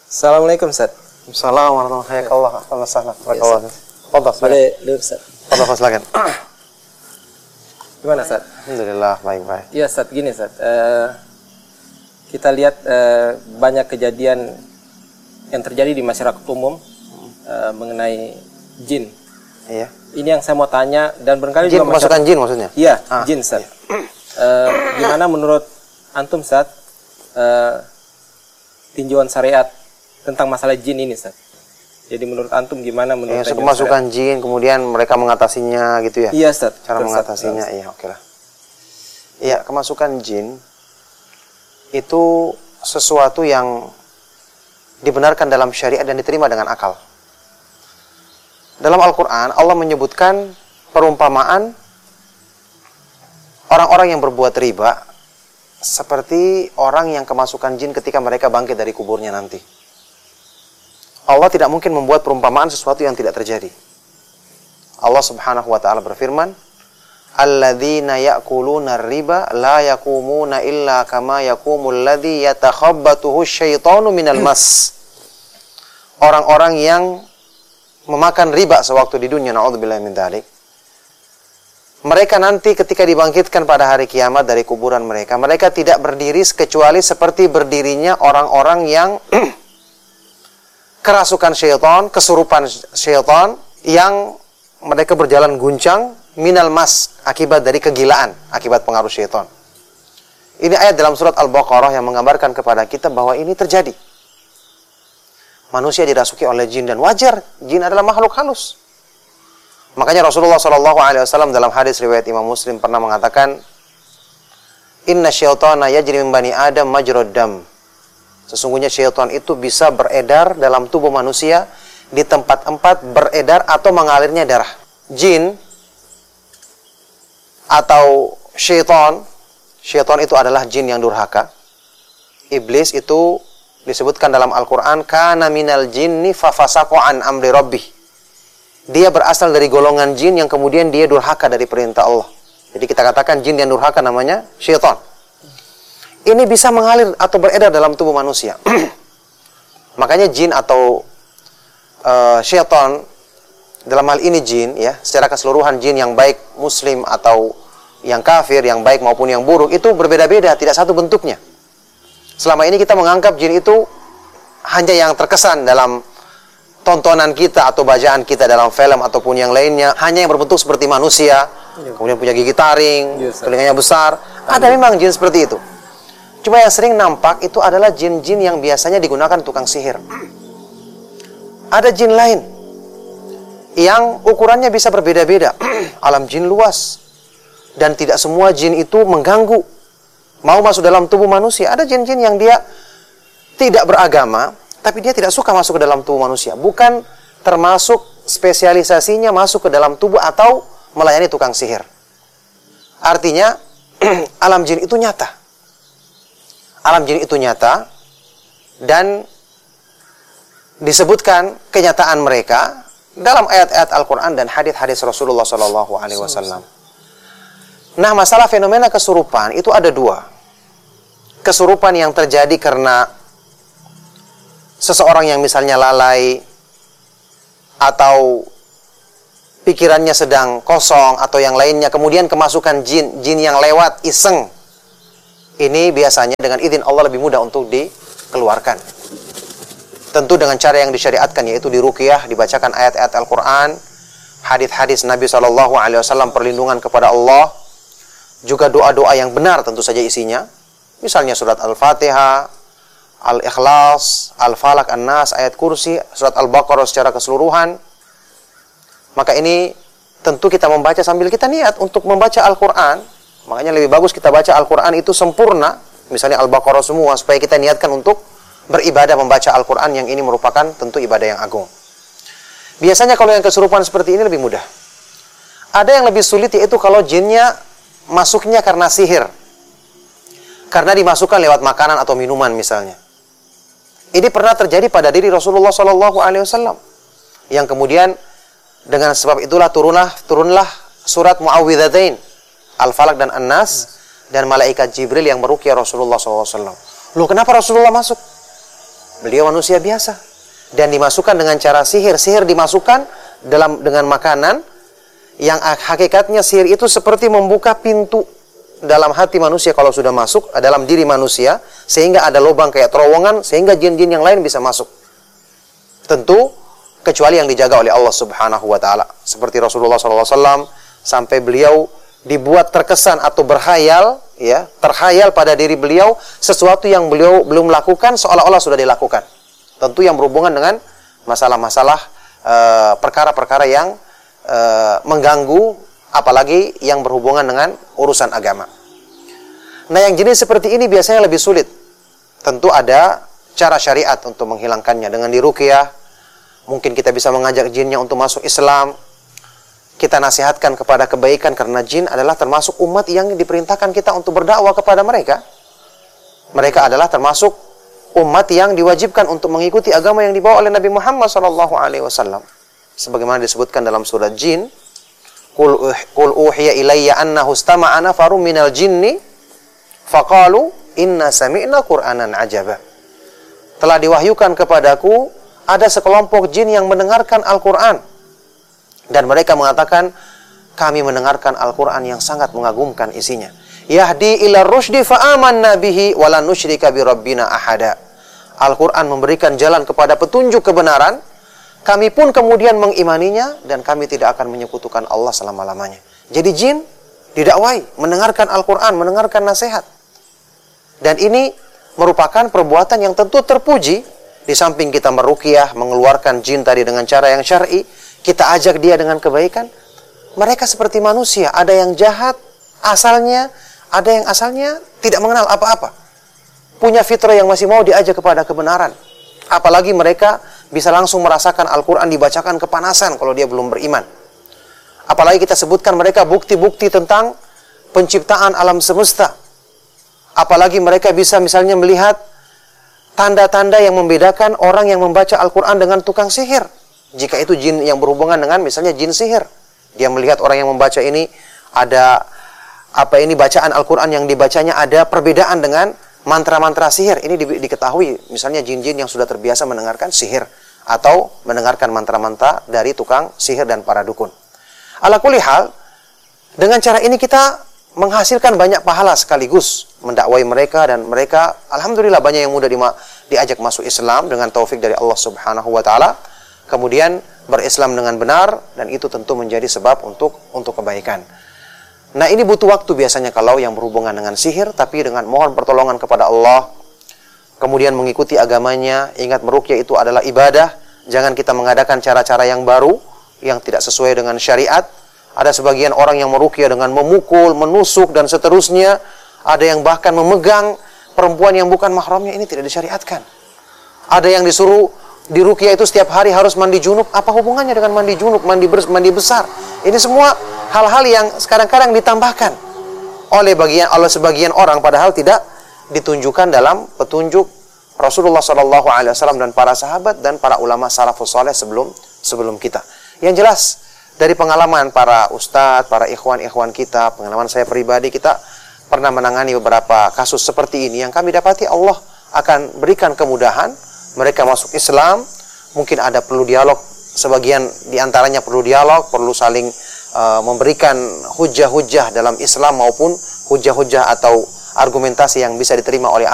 Assalamualaikum Ustaz. Assalamualaikum warahmatullahi wabarakatuh. Boleh dulu Ustaz. Fadhal, silakan. Gimana Ustaz? Alhamdulillah, baik-baik. Iya Ustaz, gini Ustaz. Kita lihat banyak kejadian yang terjadi di masyarakat umum mengenai jin. Iya. Ini yang saya mau tanya dan barangkali Jin, juga masukan jin maksudnya? Iya, jin Ustaz. Gimana menurut antum Ustaz tinjauan syariat tentang masalah jin ini Ustaz? Jadi menurut antum gimana menurut kemasukan jin, kemudian mereka mengatasinya gitu ya? Iya Ustaz. Cara mengatasinya, iya, oke lah. Iya, kemasukan jin itu sesuatu yang dibenarkan dalam syariat dan diterima dengan akal. Dalam Al-Quran, Allah menyebutkan perumpamaan orang-orang yang berbuat riba seperti orang yang kemasukan jin ketika mereka bangkit dari kuburnya nanti. Allah tidak mungkin membuat perumpamaan sesuatu yang tidak terjadi. Allah Subhanahu wa taala berfirman, "Alladzina ya'kuluna ar-riba la yaqumuna illa kama yaqumul ladzi yatakhabbathu asyaitanu minal mas." Orang-orang yang memakan riba sewaktu di dunia, naudzubillahi min dzalik, mereka nanti ketika dibangkitkan pada hari kiamat dari kuburan mereka, mereka tidak berdiri kecuali seperti berdirinya orang-orang yang kerasukan syaitan, kesurupan syaitan, yang mereka berjalan guncang minal mas, akibat dari kegilaan, akibat pengaruh syaitan. Ini ayat dalam surat Al-Baqarah yang menggambarkan kepada kita bahwa ini terjadi. Manusia dirasuki oleh jin, dan wajar, jin adalah makhluk halus. Makanya Rasulullah SAW dalam hadis riwayat Imam Muslim pernah mengatakan, "Inna syaitana yajri min bani Adam majrad dam." Sesungguhnya syaitan itu bisa beredar dalam tubuh manusia di tempat-tempat beredar atau mengalirnya darah. Jin atau syaitan itu adalah jin yang durhaka. Iblis itu disebutkan dalam Al-Quran, kana minal jinni fafasaqa an amri rabbih. Dia berasal dari golongan jin yang kemudian dia durhaka dari perintah Allah. Jadi kita katakan jin yang durhaka namanya syaitan. Ini bisa mengalir atau beredar dalam tubuh manusia. Makanya jin atau syaitan, dalam hal ini jin, ya, secara keseluruhan jin yang baik muslim atau yang kafir, yang baik maupun yang buruk, itu berbeda-beda, tidak satu bentuknya. Selama ini kita menganggap jin itu hanya yang terkesan dalam tontonan kita atau bacaan kita dalam film ataupun yang lainnya, hanya yang berbentuk seperti manusia, kemudian punya gigi taring, telinganya besar. Ada memang jin seperti itu. Cuma yang sering nampak itu adalah jin-jin yang biasanya digunakan tukang sihir. Ada jin lain yang ukurannya bisa berbeda-beda. Alam jin luas, dan tidak semua jin itu mengganggu, mau masuk dalam tubuh manusia. Ada jin-jin yang dia tidak beragama, tapi dia tidak suka masuk ke dalam tubuh manusia. Bukan termasuk spesialisasinya masuk ke dalam tubuh atau melayani tukang sihir. Artinya, alam jin itu nyata. Alam jin itu nyata, dan disebutkan kenyataan mereka dalam ayat-ayat Al-Quran dan hadis-hadis Rasulullah SAW. Nah, masalah fenomena kesurupan itu ada dua. Kesurupan yang terjadi karena seseorang yang misalnya lalai, atau pikirannya sedang kosong, atau yang lainnya, kemudian kemasukan jin yang lewat iseng. Ini biasanya dengan izin Allah lebih mudah untuk dikeluarkan. Tentu dengan cara yang disyariatkan, yaitu diruqyah, dibacakan ayat-ayat Al-Quran, hadis-hadis Nabi SAW, perlindungan kepada Allah, juga doa-doa yang benar tentu saja isinya. Misalnya surat Al-Fatihah, Al-Ikhlas, Al-Falaq, An-Nas, ayat kursi, surat Al-Baqarah secara keseluruhan. Maka ini tentu kita membaca sambil kita niat untuk membaca Al-Quran. Makanya lebih bagus kita baca Al-Quran itu sempurna, misalnya Al-Baqarah semua, supaya kita niatkan untuk beribadah membaca Al-Quran, yang ini merupakan tentu ibadah yang agung. Biasanya kalau yang kesurupan seperti ini lebih mudah. Ada yang lebih sulit, yaitu kalau jinnya masuknya karena sihir, karena dimasukkan lewat makanan atau minuman misalnya. Ini pernah terjadi pada diri Rasulullah SAW, yang kemudian dengan sebab itulah turunlah surat Muawwidzatain, Al-Falaq dan An-Nas, dan malaikat Jibril yang meruqyah Rasulullah SAW. Loh, kenapa Rasulullah masuk? Beliau manusia biasa dan dimasukkan dengan cara sihir. Sihir dimasukkan dengan makanan yang hakikatnya sihir itu seperti membuka pintu dalam hati manusia kalau sudah masuk dalam diri manusia, sehingga ada lubang kayak terowongan sehingga jin-jin yang lain bisa masuk. Tentu kecuali yang dijaga oleh Allah Subhanahu wa taala. Seperti Rasulullah SAW sampai beliau dibuat terkesan atau berhayal, ya, terhayal pada diri beliau sesuatu yang beliau belum lakukan seolah-olah sudah dilakukan. Tentu yang berhubungan dengan masalah-masalah perkara-perkara yang mengganggu, apalagi yang berhubungan dengan urusan agama. Nah, yang jenis seperti ini biasanya lebih sulit. Tentu ada cara syariat untuk menghilangkannya dengan diruqyah. Mungkin kita bisa mengajak jinnya untuk masuk Islam. Kita nasihatkan kepada kebaikan karena jin adalah termasuk umat yang diperintahkan kita untuk berdakwah kepada mereka. Mereka adalah termasuk umat yang diwajibkan untuk mengikuti agama yang dibawa oleh Nabi Muhammad SAW. Sebagaimana disebutkan dalam surat Jin, Qul uhiya ilayya annahu istama'a nafarun minal jinni faqalu inna sami'na Qur'anan ajaba. Telah diwahyukan kepadaku ada sekelompok jin yang mendengarkan Al-Qur'an. Dan mereka mengatakan, kami mendengarkan Al-Quran yang sangat mengagumkan isinya. Yahdi ila rusydi fa'amanna bihi wa lan nusyrika bi rabbina ahada. Al-Quran memberikan jalan kepada petunjuk kebenaran. Kami pun kemudian mengimaninya dan kami tidak akan menyekutukan Allah selama-lamanya. Jadi jin didakwai, mendengarkan Al-Quran, mendengarkan nasihat. Dan ini merupakan perbuatan yang tentu terpuji. Di samping kita meruqyah, mengeluarkan jin tadi dengan cara yang syar'i, kita ajak dia dengan kebaikan. Mereka seperti manusia, ada yang jahat asalnya, ada yang asalnya tidak mengenal apa-apa. Punya fitrah yang masih mau diajak kepada kebenaran. Apalagi mereka bisa langsung merasakan Al-Quran dibacakan kepanasan kalau dia belum beriman. Apalagi kita sebutkan mereka bukti-bukti tentang penciptaan alam semesta. Apalagi mereka bisa misalnya melihat tanda-tanda yang membedakan orang yang membaca Al-Quran dengan tukang sihir. Jika itu jin yang berhubungan dengan misalnya jin sihir. Dia melihat orang yang membaca ini ada bacaan Al-Quran yang dibacanya ada perbedaan dengan mantra-mantra sihir. Ini diketahui misalnya jin-jin yang sudah terbiasa mendengarkan sihir atau mendengarkan mantra-mantra dari tukang sihir dan para dukun. Ala kulli hal, dengan cara ini kita menghasilkan banyak pahala sekaligus mendakwai mereka, dan mereka alhamdulillah banyak yang mudah diajak masuk Islam dengan taufik dari Allah Subhanahu wa taala. Kemudian berislam dengan benar, dan itu tentu menjadi sebab untuk kebaikan. Nah, ini butuh waktu biasanya kalau yang berhubungan dengan sihir, tapi dengan mohon pertolongan kepada Allah, kemudian mengikuti agamanya. Ingat, meruqyah itu adalah ibadah. Jangan kita mengadakan cara-cara yang baru yang tidak sesuai dengan syariat. Ada sebagian orang yang meruqyah dengan memukul, menusuk dan seterusnya. Ada yang bahkan memegang perempuan yang bukan mahramnya. Ini tidak disyariatkan. Ada yang disuruh di ruqyah itu setiap hari harus mandi junub. Apa hubungannya dengan mandi junub, mandi besar? Ini semua hal-hal yang kadang-kadang ditambahkan oleh sebagian orang, padahal tidak ditunjukkan dalam petunjuk Rasulullah SAW dan para sahabat dan para ulama salafus saleh sebelum kita. Yang jelas dari pengalaman para ustadz, para ikhwan-ikhwan kita, pengalaman saya pribadi, kita pernah menangani beberapa kasus seperti ini yang kami dapati Allah akan berikan kemudahan. Mereka masuk Islam, mungkin ada perlu dialog, sebagian diantaranya perlu dialog, perlu saling memberikan hujah-hujah dalam Islam maupun hujah-hujah atau argumentasi yang bisa diterima oleh